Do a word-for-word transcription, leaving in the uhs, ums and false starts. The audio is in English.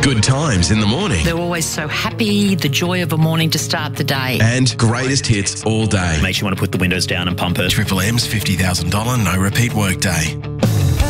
Good times in the morning. They're always so happy, the joy of a morning to start the day. And greatest hits all day. Makes you want to put the windows down and pump it. Triple M's fifty thousand dollars no repeat workday.